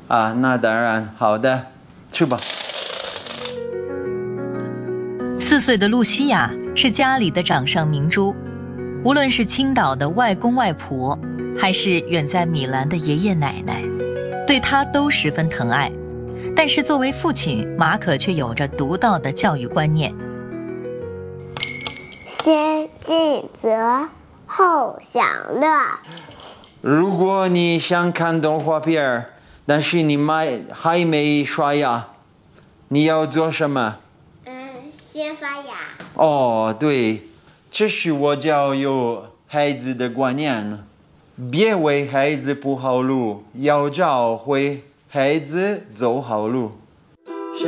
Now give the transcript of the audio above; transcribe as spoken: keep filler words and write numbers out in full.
啊，那当然，好的，去吧。 四岁的露西亚是家里的掌上明珠，无论是青岛的外公外婆，还是远在米兰的爷爷奶奶，对她都十分疼爱。但是作为父亲，马可却有着独到的教育观念。 先尽责，后享乐。 如果你想看动画片，但是你还没刷牙，你要做什么？ 嗯，先刷牙。 哦，对，这是我教育孩子的观念，别为孩子铺好路，要教会孩子走好路。